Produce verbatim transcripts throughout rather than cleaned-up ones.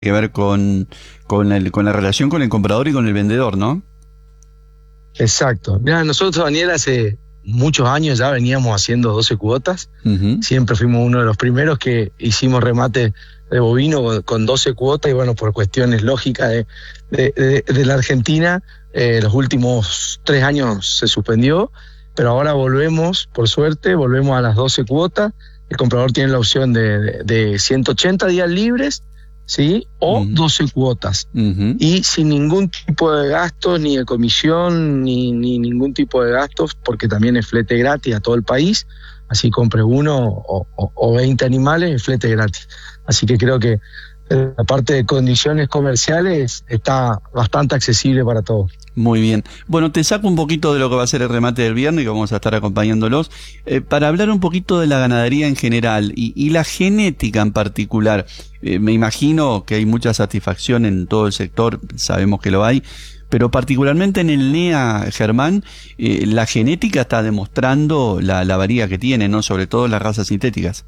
que ver con, con, el, con la relación con el comprador y con el vendedor, ¿no? Exacto. Mira, nosotros, Daniel, hace muchos años ya veníamos haciendo doce cuotas. Uh-huh. Siempre fuimos uno de los primeros que hicimos remate de bovino con doce cuotas y bueno, por cuestiones lógicas de, de, de, de la Argentina, eh, los últimos tres años se suspendió, pero ahora volvemos, por suerte, volvemos a las doce cuotas. El comprador tiene la opción de, de, de ciento ochenta días libres, ¿sí? O uh-huh. doce cuotas. Uh-huh. Y sin ningún tipo de gastos, ni de comisión, ni, ni ningún tipo de gastos, porque también es flete gratis a todo el país. Así compre uno o, o, o veinte animales, es flete gratis. Así que creo que la parte de condiciones comerciales está bastante accesible para todos. Muy bien. Bueno, te saco un poquito de lo que va a ser el remate del viernes, que vamos a estar acompañándolos, eh, para hablar un poquito de la ganadería en general y, y la genética en particular. Eh, me imagino que hay mucha satisfacción en todo el sector, sabemos que lo hay, pero particularmente en el N E A, Germán, eh, la genética está demostrando la, la varía que tiene, ¿no? Sobre todo las razas sintéticas.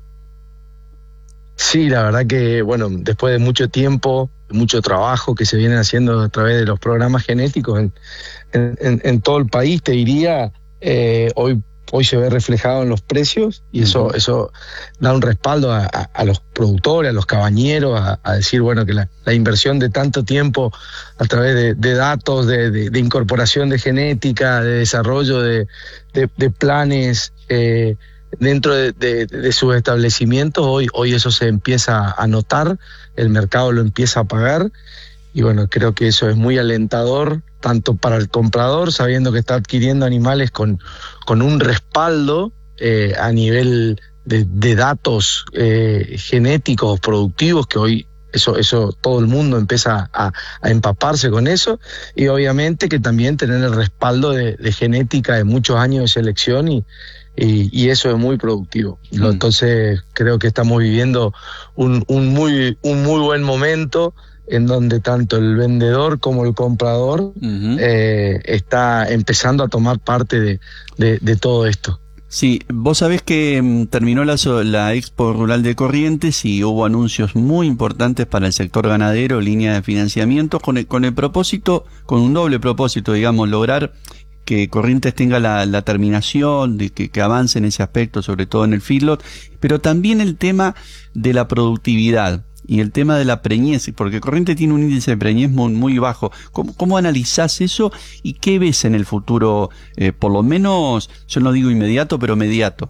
Sí, la verdad que, bueno, después de mucho tiempo, mucho trabajo que se viene haciendo a través de los programas genéticos en, en, en todo el país, te diría, eh, hoy, hoy se ve reflejado en los precios y eso, uh-huh. eso da un respaldo a, a, a los productores, a los cabañeros, a, a decir, bueno, que la, la inversión de tanto tiempo a través de, de datos, de, de, de incorporación de genética, de desarrollo de, de, de planes, eh, dentro de, de, de sus establecimientos, hoy, hoy eso se empieza a notar, el mercado lo empieza a pagar y bueno, creo que eso es muy alentador, tanto para el comprador, sabiendo que está adquiriendo animales con, con un respaldo eh, a nivel de, de datos eh, genéticos, productivos, que hoy eso, eso todo el mundo empieza a, a empaparse con eso, y obviamente que también tener el respaldo de, de genética de muchos años de selección y Y, y eso es muy productivo. Mm. Entonces creo que estamos viviendo un, un, muy, un muy buen momento en donde tanto el vendedor como el comprador uh-huh. eh, está empezando a tomar parte de, de, de todo esto. Sí, vos sabés que um, terminó la, la Expo Rural de Corrientes y hubo anuncios muy importantes para el sector ganadero, línea de financiamiento, con el, con el propósito, con un doble propósito, digamos, lograr que Corrientes tenga la, la terminación, de que, que avance en ese aspecto, sobre todo en el feedlot, pero también el tema de la productividad y el tema de la preñez, porque Corrientes tiene un índice de preñez muy, muy bajo. ¿Cómo, cómo analizás eso y qué ves en el futuro, eh, por lo menos, yo no digo inmediato, pero mediato?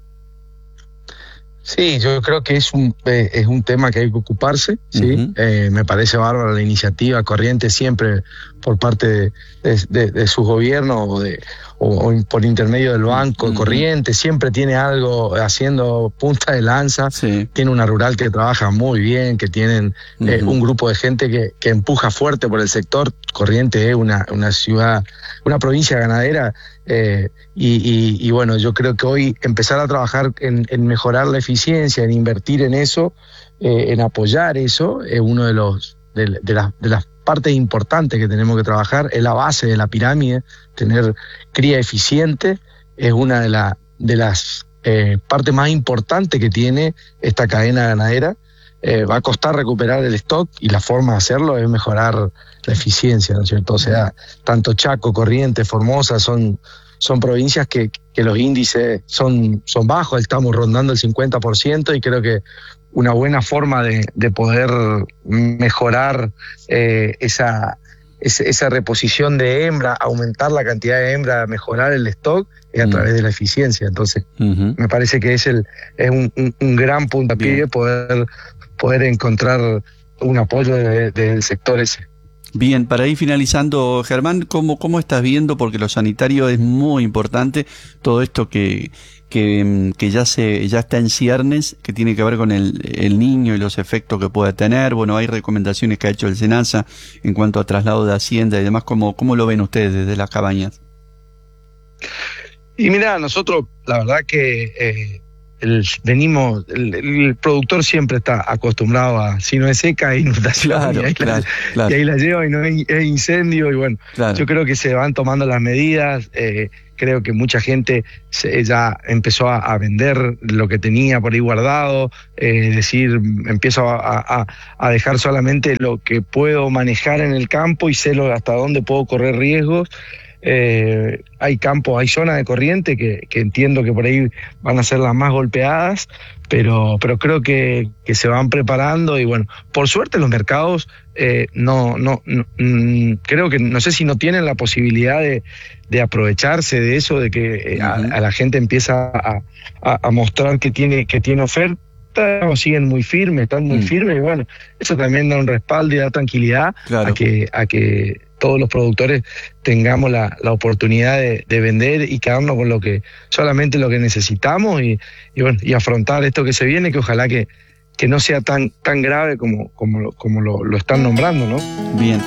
Sí, yo creo que es un eh, es un tema que hay que ocuparse, ¿sí? Uh-huh. Eh, me parece bárbara la iniciativa Corrientes siempre por parte de, de, de, de sus gobiernos o, de, o, o por intermedio del banco. Uh-huh. Corrientes siempre tiene algo haciendo punta de lanza, sí. Tiene una rural que trabaja muy bien, que tienen uh-huh. eh, un grupo de gente que, que empuja fuerte por el sector. Corrientes es una, una ciudad, una provincia ganadera. Eh, y, y, y bueno, yo creo que hoy empezar a trabajar en, en mejorar la eficiencia, en invertir en eso, eh, en apoyar eso, es uno de los de, de, las, de las partes importantes que tenemos que trabajar, es la base de la pirámide. Tener cría eficiente es una de, la, de las eh, partes más importantes que tiene esta cadena ganadera. Eh, va a costar recuperar el stock y la forma de hacerlo es mejorar la eficiencia, ¿no es cierto? O sea, tanto Chaco, Corrientes, Formosa son, son provincias que, que los índices son, son bajos, estamos rondando el cincuenta por ciento y creo que una buena forma de, de poder mejorar eh, esa, esa, esa reposición de hembra, aumentar la cantidad de hembra, mejorar el stock, es a uh-huh. través de la eficiencia. Entonces, uh-huh. me parece que es, el, es un, un, un gran puntapié Bien. poder poder encontrar un apoyo de, de, del sector ese. Bien, para ir finalizando, Germán, ¿cómo, cómo estás viendo? Porque lo sanitario es muy importante, todo esto que, que, que ya se, ya está en ciernes, que tiene que ver con el, el niño y los efectos que puede tener. Bueno, hay recomendaciones que ha hecho el SENASA en cuanto a traslado de hacienda y demás. ¿Cómo, cómo lo ven ustedes desde las cabañas? Y mira, nosotros, la verdad que eh, El, venimos, el, el productor siempre está acostumbrado a, si no es seca, hay inundación, claro, y, ahí claro, la, claro. y ahí la lleva y no hay, hay incendio, y bueno, claro. Yo creo que se van tomando las medidas, eh, creo que mucha gente se, ya empezó a, a vender lo que tenía por ahí guardado, es eh, decir, empiezo a, a, a dejar solamente lo que puedo manejar en el campo y sé lo, hasta dónde puedo correr riesgos. Eh, hay campos, hay zonas de corriente que, que entiendo que por ahí van a ser las más golpeadas, pero, pero creo que, que se van preparando y bueno, por suerte los mercados eh, no, no, no mm, creo que no sé si no tienen la posibilidad de, de aprovecharse de eso, de que eh, a, a la gente empieza a, a, a mostrar que tiene, que tiene oferta, o siguen muy firmes, están muy mm. firmes y bueno, eso también da un respaldo y da tranquilidad claro. a que, a que todos los productores tengamos la, la oportunidad de, de vender y quedarnos con lo que solamente lo que necesitamos y, y bueno y afrontar esto que se viene, que ojalá que, que no sea tan tan grave como, como, como lo, lo están nombrando, ¿no? Bien.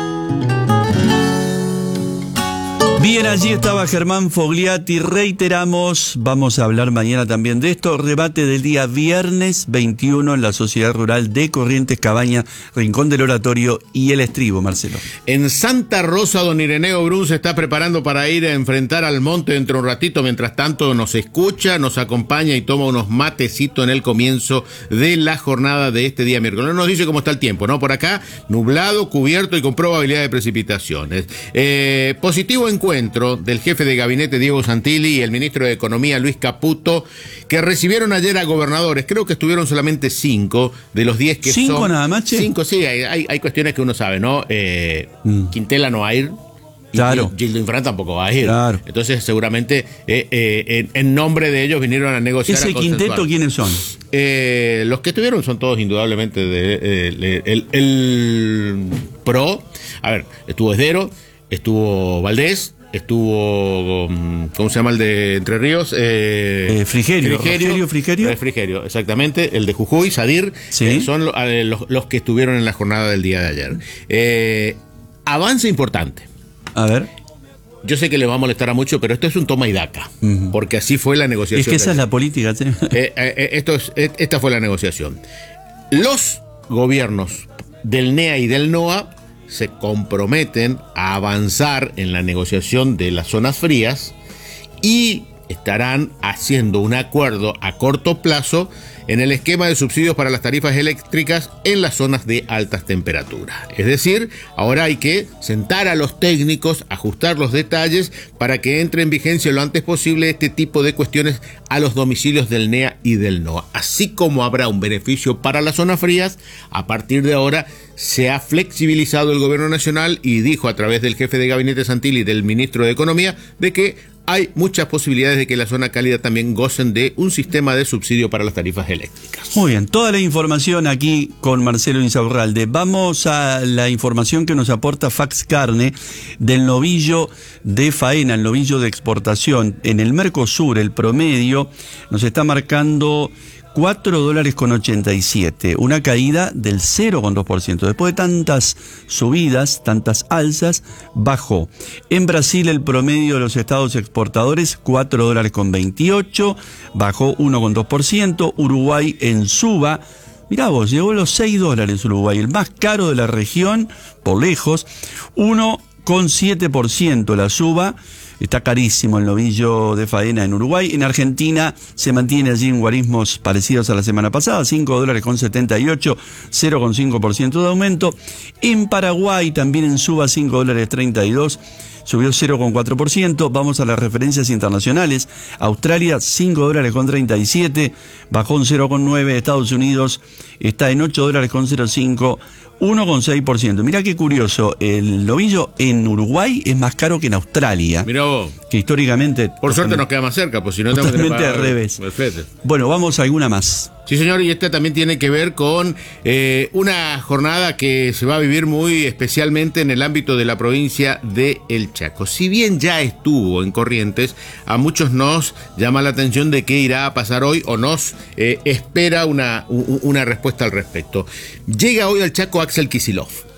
Bien, allí estaba Germán Fogliati, reiteramos, vamos a hablar mañana también de esto, rebate del día viernes veintiuno en la Sociedad Rural de Corrientes, Cabaña, Rincón del Oratorio y El Estribo, Marcelo. En Santa Rosa, don Ireneo Brun se está preparando para ir a enfrentar al monte dentro de un ratito, mientras tanto nos escucha, nos acompaña y toma unos matecitos en el comienzo de la jornada de este día miércoles. Nos dice cómo está el tiempo, ¿no? Por acá, nublado, cubierto y con probabilidad de precipitaciones. Eh, positivo encuentro del jefe de gabinete Diego Santilli y el ministro de Economía Luis Caputo, que recibieron ayer a gobernadores. Creo que estuvieron solamente cinco de los diez que ¿Cinco son... ¿Cinco nada más, che? Cinco, sí, hay, hay, hay cuestiones que uno sabe, ¿no? Eh, mm. Quintela no va a ir. Claro. Y Gildo Infran tampoco va a ir. Claro. Entonces, seguramente, eh, eh, en, en nombre de ellos vinieron a negociar. ¿Ese a quinteto quiénes son? Eh, los que estuvieron son todos indudablemente de, eh, el, el PRO. A ver, estuvo Esdero, estuvo Valdés, estuvo, ¿cómo se llama el de Entre Ríos? Eh, eh, Frigerio, Frigerio, Frigerio. Eh, Frigerio, exactamente. El de Jujuy, Sadir, ¿sí? eh, son lo, eh, los, los que estuvieron en la jornada del día de ayer. Eh, avance importante. A ver. Yo sé que le va a molestar a mucho, pero esto es un toma y daca, uh-huh. porque así fue la negociación. Es que esa es la política, ¿sí? eh, eh, esto es, esta fue la negociación. Los gobiernos del N E A y del NOA se comprometen a avanzar en la negociación de las zonas frías y estarán haciendo un acuerdo a corto plazo en el esquema de subsidios para las tarifas eléctricas en las zonas de altas temperaturas. Es decir, ahora hay que sentar a los técnicos, ajustar los detalles para que entre en vigencia lo antes posible este tipo de cuestiones a los domicilios del N E A y del NOA. Así como habrá un beneficio para las zonas frías, a partir de ahora se ha flexibilizado el gobierno nacional y dijo a través del jefe de gabinete Santilli y del ministro de Economía de que hay muchas posibilidades de que la zona cálida también gocen de un sistema de subsidio para las tarifas eléctricas. Muy bien, toda la información aquí con Marcelo Insaurralde. Vamos a la información que nos aporta Fax Carne del novillo de faena, el novillo de exportación. En el Mercosur, el promedio nos está marcando cuatro dólares con ochenta y siete, una caída del cero coma dos por ciento. Después de tantas subidas, tantas alzas, bajó. En Brasil el promedio de los estados exportadores, cuatro dólares con veintiocho, bajó uno coma dos por ciento. Uruguay en suba, mirá vos, llegó a los seis dólares Uruguay, el más caro de la región, por lejos, uno coma siete por ciento la suba. Está carísimo el novillo de faena en Uruguay. En Argentina se mantiene allí en guarismos parecidos a la semana pasada, cinco dólares con setenta y ocho, cero coma cinco por ciento de aumento. En Paraguay también en suba, cinco dólares treinta y dos, subió cero coma cuatro por ciento. Vamos a las referencias internacionales. Australia, cinco dólares con treinta y siete, bajó un cero coma nueve. Estados Unidos está en ocho dólares con cero cinco, uno coma seis por ciento. Mirá qué curioso, el novillo en Uruguay es más caro que en Australia. Mirá vos. Que históricamente... Por suerte nos queda más cerca, pues si no... Totalmente al revés. Perfecto. Bueno, vamos a alguna más. Sí, señor, y esta también tiene que ver con eh, una jornada que se va a vivir muy especialmente en el ámbito de la provincia de El Chaco. Si bien ya estuvo en Corrientes, a muchos nos llama la atención de qué irá a pasar hoy o nos eh, espera una, una respuesta al respecto. Llega hoy al Chaco Axel Kicillof.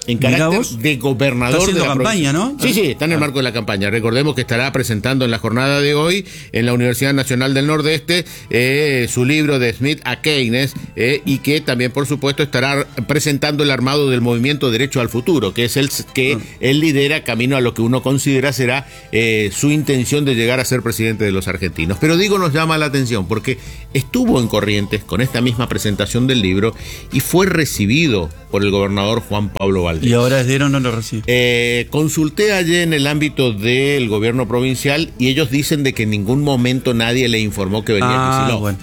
en carácter de gobernador está de la campaña, provincia. ¿no? Sí, sí, está en el marco de la campaña. Recordemos que estará presentando en la jornada de hoy en la Universidad Nacional del Nordeste eh, su libro de Smith a Keynes eh, y que también, por supuesto, estará presentando el armado del movimiento Derecho al Futuro, que es el que él lidera camino a lo que uno considera será eh, su intención de llegar a ser presidente de los argentinos. Pero digo, nos llama la atención porque estuvo en Corrientes con esta misma presentación del libro y fue recibido por el gobernador Juan Pablo Valdés. ¿Y ahora Esdero no lo recibe? Eh, consulté ayer en el ámbito del gobierno provincial y ellos dicen de que en ningún momento nadie le informó que venía ah, Kicillof. Bueno.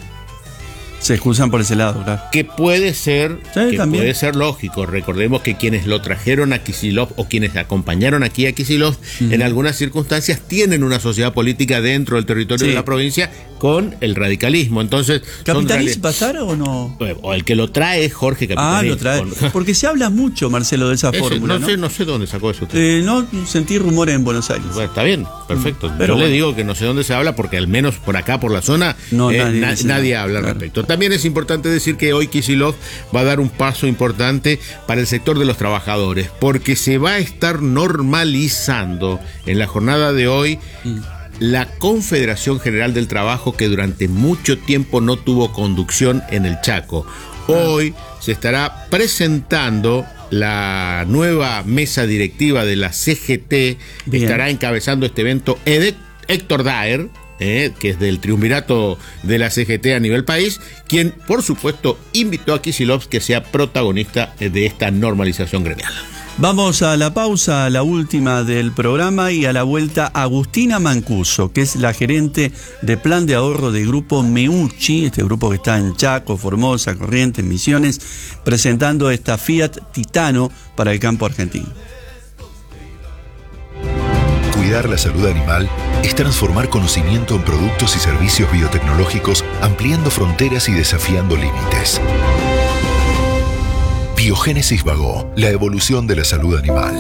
Se excusan por ese lado, claro. Que puede ser, sí, que también. puede ser lógico. Recordemos que quienes lo trajeron a Kicillof o quienes acompañaron aquí a Kicillof, uh-huh. en algunas circunstancias tienen una sociedad política dentro del territorio sí. de la provincia con el radicalismo. Entonces, ¿Capitanich pasara o no? O el que lo trae es Jorge Capitanich. Ah, lo trae. Con... Porque se habla mucho, Marcelo, de esa Ese, fórmula, no, ¿no? sé, no sé dónde sacó eso usted. Eh, no, sentí rumores en Buenos Aires. Bueno, está bien, perfecto. Pero Yo bueno. le digo que no sé dónde se habla porque al menos por acá, por la zona, no, eh, nadie, na- dice nadie nada. habla al Claro. respecto. También es importante decir que hoy Kicillof va a dar un paso importante para el sector de los trabajadores, porque se va a estar normalizando en la jornada de hoy mm. la Confederación General del Trabajo, que durante mucho tiempo no tuvo conducción en el Chaco. Hoy se estará presentando la nueva mesa directiva de la C G T. Bien. Estará encabezando este evento Ed- Héctor Daer, Eh, que es del triunvirato de la C G T a nivel país, quien por supuesto invitó a Kicillof que sea protagonista de esta normalización gremial. Vamos a la pausa, a la última del programa, y a la vuelta Agustina Mancuso, que es la gerente de plan de ahorro del grupo Meucci, este grupo que está en Chaco, Formosa, Corrientes, Misiones, presentando esta Fiat Titano para el campo argentino. Cuidar la salud animal es transformar conocimiento en productos y servicios biotecnológicos, ampliando fronteras y desafiando límites. Biogénesis Vago, la evolución de la salud animal.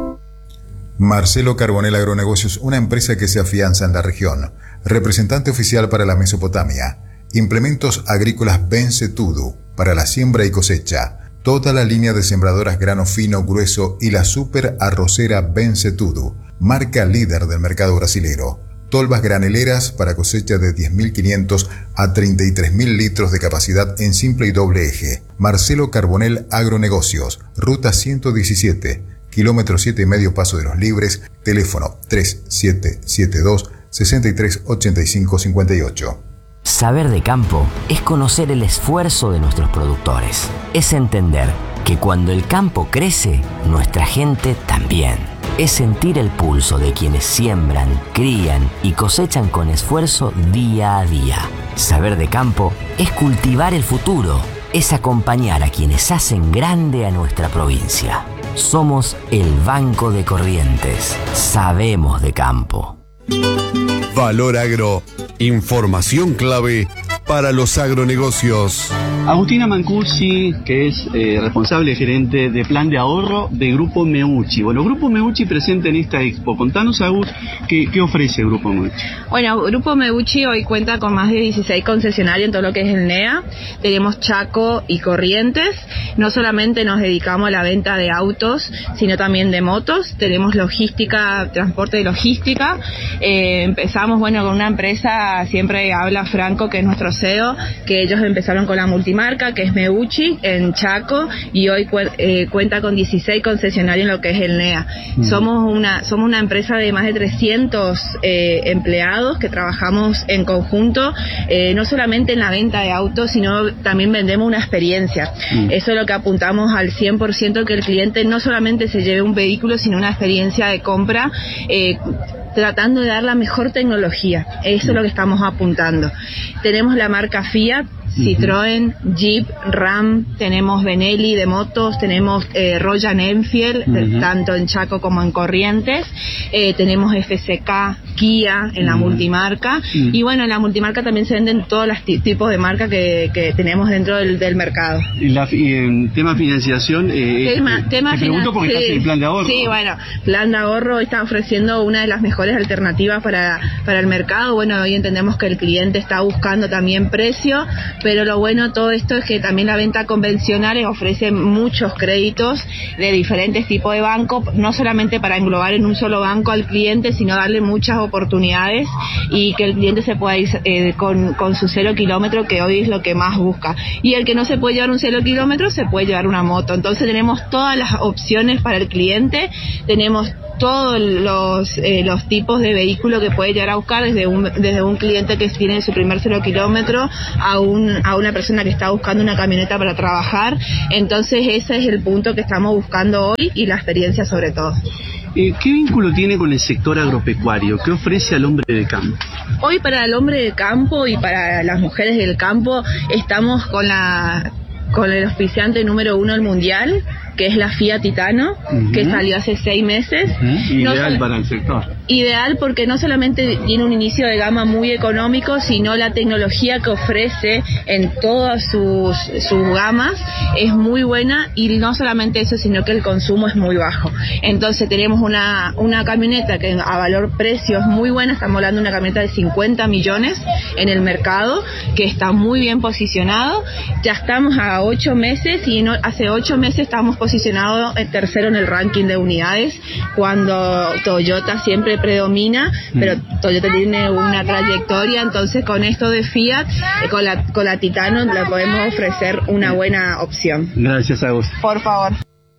Marcelo Carbonell Agronegocios, una empresa que se afianza en la región. Representante oficial para la Mesopotamia. Implementos agrícolas Bencetudo para la siembra y cosecha. Toda la línea de sembradoras grano fino, grueso y la super arrocera Bencetudo, marca líder del mercado brasilero. Tolvas graneleras para cosecha de diez mil quinientos a treinta y tres mil litros de capacidad en simple y doble eje. Marcelo Carbonell Agronegocios, ruta ciento diecisiete, kilómetro siete y medio Paso de los Libres, teléfono tres siete siete dos, seis tres ocho cinco cinco ocho. Saber de campo es conocer el esfuerzo de nuestros productores. Es entender que cuando el campo crece, nuestra gente también. Es sentir el pulso de quienes siembran, crían y cosechan con esfuerzo día a día. Saber de campo es cultivar el futuro. Es acompañar a quienes hacen grande a nuestra provincia. Somos el Banco de Corrientes. Sabemos de campo. Valor Agro. Información clave para los agronegocios. Agustina Mancusi, que es eh, responsable gerente de plan de ahorro de Grupo Meucci. Bueno, Grupo Meucci presente en esta expo. Contanos, Agus, ¿qué, qué ofrece Grupo Meucci? Bueno, Grupo Meucci hoy cuenta con más de dieciséis concesionarios en todo lo que es el N E A. Tenemos Chaco y Corrientes. No solamente nos dedicamos a la venta de autos, sino también de motos. Tenemos logística, transporte de logística. Eh, empezamos, bueno, con una empresa, siempre habla Franco, que es nuestro C E O, que ellos empezaron con la multimarca, que es Meucci, en Chaco, y hoy cu- eh, cuenta con dieciséis concesionarios en lo que es el N E A. Mm. Somos una somos una empresa de más de trescientos eh, empleados que trabajamos en conjunto, eh, no solamente en la venta de autos, sino también vendemos una experiencia. Mm. Eso es lo que apuntamos al cien por ciento, que el cliente no solamente se lleve un vehículo, sino una experiencia de compra, eh, tratando de dar la mejor tecnología. Eso es lo que estamos apuntando. Tenemos la marca Fiat, Citroën, Jeep, Ram, tenemos Benelli de motos, tenemos eh, Royal Enfield, uh-huh. tanto en Chaco como en Corrientes, eh, tenemos F C K, Kia en la uh-huh. multimarca, uh-huh. y bueno, en la multimarca también se venden todos los t- tipos de marcas que, que tenemos dentro del, del mercado. Y, la, y en tema financiación, eh, tema, eh, tema te pregunto porque sí, estás en el plan de ahorro. Sí, bueno, plan de ahorro está ofreciendo una de las mejores alternativas para, para el mercado. Bueno, hoy entendemos que el cliente está buscando también precio, pero lo bueno de todo esto es que también la venta convencional ofrece muchos créditos de diferentes tipos de bancos, no solamente para englobar en un solo banco al cliente, sino darle muchas oportunidades y que el cliente se pueda ir eh, con, con su cero kilómetro, que hoy es lo que más busca. Y el que no se puede llevar un cero kilómetro, se puede llevar una moto. Entonces tenemos todas las opciones para el cliente, tenemos todos los eh, los tipos de vehículo que puede llegar a buscar, desde un desde un cliente que tiene su primer cero kilómetro a un a una persona que está buscando una camioneta para trabajar. Entonces ese es el punto que estamos buscando hoy y la experiencia sobre todo. Eh, ¿Qué vínculo tiene con el sector agropecuario? ¿Qué ofrece al hombre de campo? Hoy para el hombre de campo y para las mujeres del campo estamos con la con el auspiciante número uno del mundial, que es la Fiat Titano, uh-huh. que salió hace seis meses. Uh-huh. Ideal no, para el sector. Ideal porque no solamente tiene un inicio de gama muy económico, sino la tecnología que ofrece en todas sus, sus gamas es muy buena, y no solamente eso, sino que el consumo es muy bajo. Entonces tenemos una, una camioneta que a valor precio es muy buena, estamos hablando de una camioneta de cincuenta millones en el mercado, que está muy bien posicionado. Ya estamos a ocho meses y no, hace ocho meses estamos posicionados el tercero en el ranking de unidades, cuando Toyota siempre predomina, pero Toyota tiene una trayectoria. Entonces con esto de Fiat, eh, con la con la Titano le podemos ofrecer una buena opción. Gracias, Agus. Por favor.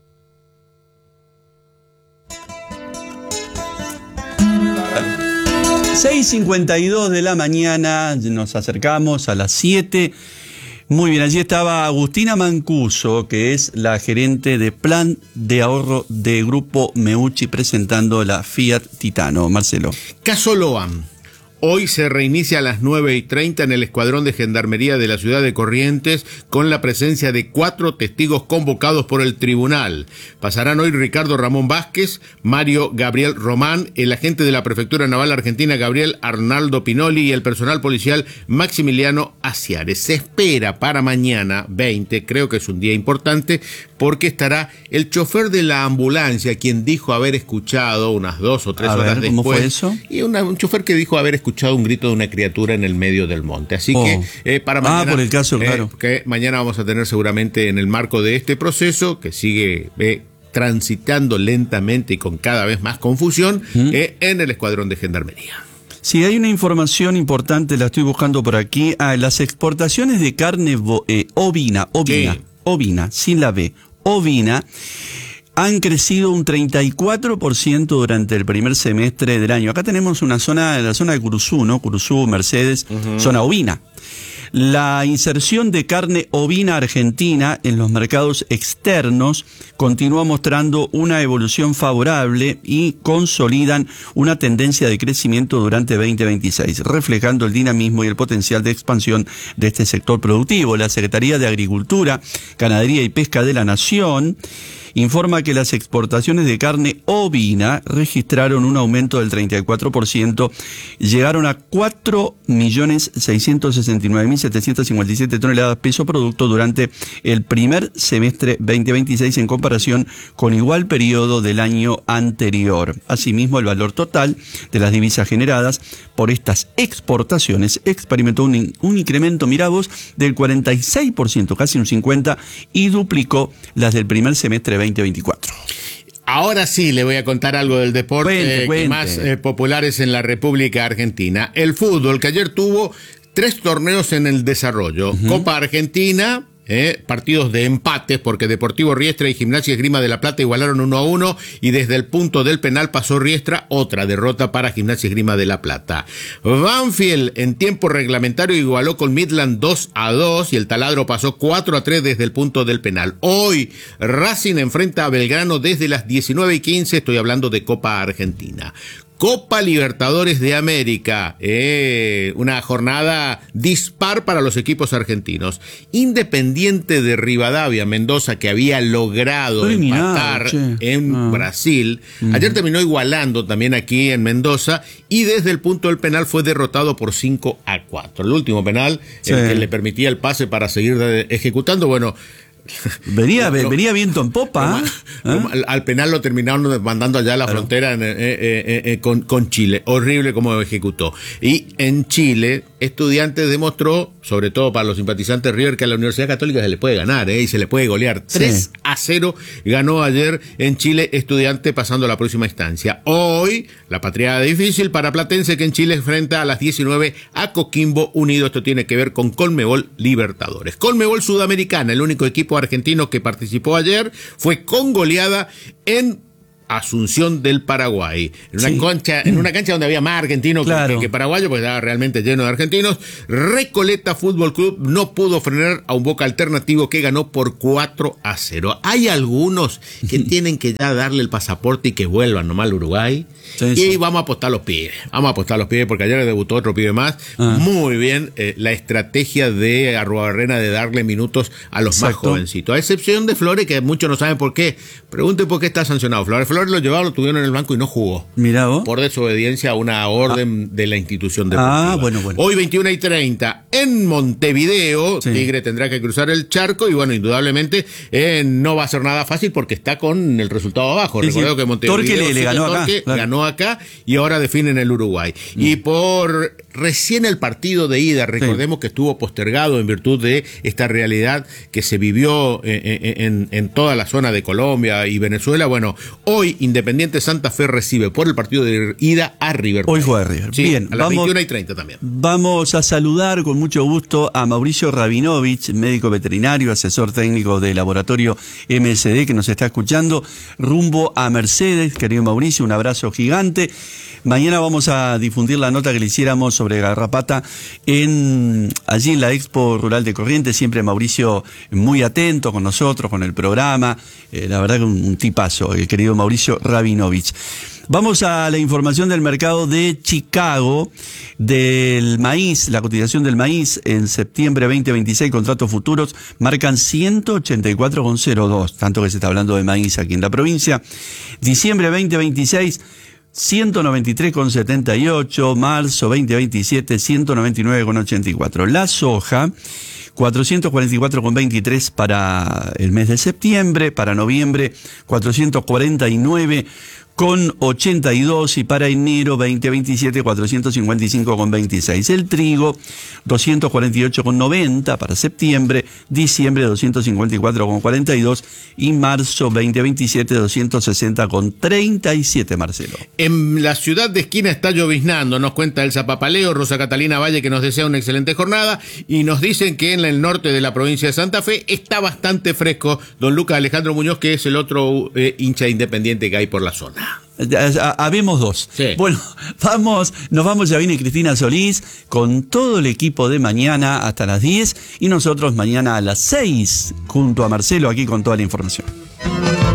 seis cincuenta y dos de la mañana, nos acercamos a las siete. Muy bien, allí estaba Agustina Mancuso, que es la gerente de Plan de Ahorro de Grupo Meucci, presentando la Fiat Titano. Marcelo. Caso Loan. Hoy se reinicia a las nueve y treinta en el Escuadrón de Gendarmería de la ciudad de Corrientes, con la presencia de cuatro testigos convocados por el tribunal. Pasarán hoy Ricardo Ramón Vázquez, Mario Gabriel Román, el agente de la Prefectura Naval Argentina Gabriel Arnaldo Pinoli y el personal policial Maximiliano Aciares. Se espera para mañana veinte, creo que es un día importante, porque estará el chofer de la ambulancia, quien dijo haber escuchado unas dos o tres a horas ver, ¿cómo después. fue eso? Y una, un chofer que dijo haber escuchado escuchado un grito de una criatura en el medio del monte. Así oh. que eh, para mañana... Ah, por el caso, eh, claro. Que mañana vamos a tener seguramente, en el marco de este proceso, que sigue eh, transitando lentamente y con cada vez más confusión, ¿Mm? eh, en el Escuadrón de Gendarmería. Sí, hay una información importante, la estoy buscando por aquí. Ah, las exportaciones de carne eh, ovina, ovina, ¿Qué? ovina, sin la B, ovina, han crecido un treinta y cuatro por ciento durante el primer semestre del año. Acá tenemos una zona, la zona de Curuzú, ¿no? Curuzú, Mercedes, uh-huh. zona ovina. La inserción de carne ovina argentina en los mercados externos continúa mostrando una evolución favorable y consolidan una tendencia de crecimiento durante veinte veintiséis, reflejando el dinamismo y el potencial de expansión de este sector productivo. La Secretaría de Agricultura, Ganadería y Pesca de la Nación informa que las exportaciones de carne ovina registraron un aumento del treinta y cuatro por ciento, llegaron a cuatro millones seiscientos sesenta y nueve mil setecientos cincuenta y siete toneladas peso producto durante el primer semestre veinte veintiséis en comparación con igual periodo del año anterior. Asimismo, el valor total de las divisas generadas por estas exportaciones experimentó un, un incremento, mirá vos, del cuarenta y seis por ciento, casi un cincuenta por ciento, y duplicó las del primer semestre veinte veinticuatro. Ahora sí le voy a contar algo del deporte cuente, eh, cuente. más eh, populares en la República Argentina. El fútbol, que ayer tuvo tres torneos en el desarrollo. Uh-huh. Copa Argentina, eh, partidos de empates, porque Deportivo Riestra y Gimnasia Esgrima de La Plata igualaron uno a uno, y desde el punto del penal pasó Riestra, otra derrota para Gimnasia Esgrima de La Plata. Banfield en tiempo reglamentario igualó con Midland dos a dos, y el Taladro pasó cuatro a tres desde el punto del penal. Hoy Racing enfrenta a Belgrano desde las diecinueve y quince, estoy hablando de Copa Argentina. Copa Libertadores de América, eh, una jornada dispar para los equipos argentinos. Independiente de Rivadavia, Mendoza, que había logrado empatar en ah. Brasil, uh-huh. ayer terminó igualando también aquí en Mendoza, y desde el punto del penal fue derrotado por cinco a cuatro. El último penal, sí. el que le permitía el pase para seguir ejecutando, bueno, Venía, no, venía viento en popa. No, ¿eh? al, al penal lo terminaron mandando allá a la claro. frontera en, eh, eh, eh, con, con Chile. Horrible cómo ejecutó. Y en Chile, Estudiantes demostró, sobre todo para los simpatizantes de River, que a la Universidad Católica se le puede ganar, ¿eh? Y se le puede golear. Sí. tres a cero ganó ayer en Chile Estudiantes, pasando a la próxima instancia. Hoy, la patriada difícil para Platense, que en Chile enfrenta a las diecinueve a Coquimbo Unido. Esto tiene que ver con Conmebol Libertadores. Conmebol Sudamericana, el único equipo argentino que participó ayer, fue con goleada en Asunción del Paraguay, en una, sí. concha, en una cancha donde había más argentinos claro. que, que paraguayos, pues estaba realmente lleno de argentinos. Recoleta Fútbol Club no pudo frenar a un Boca Alternativo que ganó por cuatro a cero. Hay algunos que tienen que ya darle el pasaporte y que vuelvan nomás al Uruguay. Sí, y sí. vamos a apostar los pibes, vamos a apostar los pibes porque ayer debutó otro pibe más. Ah. Muy bien, eh, la estrategia de Arruabarrena de darle minutos a los Exacto. más jovencitos, a excepción de Flores, que muchos no saben por qué. Pregunten por qué está sancionado Flores. Flores lo llevaron, lo tuvieron en el banco y no jugó. Mirá vos. Por desobediencia a una orden ah. de la institución deportiva. Ah, bueno, bueno. Hoy veintiuna y treinta en Montevideo, sí. Tigre tendrá que cruzar el charco y bueno, indudablemente eh, no va a ser nada fácil porque está con el resultado abajo. Sí, Recuerdo sí. que Montevideo Torque le, le ganó acá. Torque claro. ganó acá y ahora definen el Uruguay. Mm. Y por recién el partido de ida, recordemos sí. que estuvo postergado en virtud de esta realidad que se vivió en, en, en toda la zona de Colombia y Venezuela. Bueno, hoy Independiente Santa Fe recibe por el partido de ida a River. Hoy juega River. Sí, bien, a las vamos, veintiuna y treinta también. Vamos a saludar con mucho gusto a Mauricio Rabinovich, médico veterinario, asesor técnico del laboratorio M S D, que nos está escuchando rumbo a Mercedes. Querido Mauricio, un abrazo gigante. Mañana vamos a difundir la nota que le hiciéramos sobre garrapata en allí en la Expo Rural de Corrientes. Siempre Mauricio muy atento con nosotros, con el programa. Eh, la verdad que un, un tipazo, el querido Mauricio Rabinovich. Vamos a la información del mercado de Chicago, del maíz, la cotización del maíz en septiembre veinte veintiséis, contratos futuros marcan ciento ochenta y cuatro coma cero dos, tanto que se está hablando de maíz aquí en la provincia. Diciembre veinte veintiséis, ciento noventa y tres coma setenta y ocho, marzo veinte veintisiete, ciento noventa y nueve coma ochenta y cuatro. La soja, cuatrocientos cuarenta y cuatro coma veintitrés para el mes de septiembre, para noviembre cuatrocientos cuarenta y nueve con ochenta y dos y para enero veinte veintisiete cuatrocientos cincuenta y cinco con veintiséis. El trigo doscientos cuarenta y ocho con noventa para septiembre, diciembre doscientos cincuenta y cuatro con cuarenta y dos y marzo veinte veintisiete doscientos sesenta con treinta y siete, Marcelo. En la ciudad de Esquina está lloviznando, nos cuenta Elsa Papaleo, Rosa Catalina Valle, que nos desea una excelente jornada y nos dicen que en el norte de la provincia de Santa Fe está bastante fresco. Don Lucas Alejandro Muñoz, que es el otro eh, hincha independiente que hay por la zona. Habemos dos. Sí. Bueno, vamos, nos vamos, ya viene Cristina Solís con todo el equipo de mañana hasta las diez y nosotros mañana a las seis junto a Marcelo aquí con toda la información.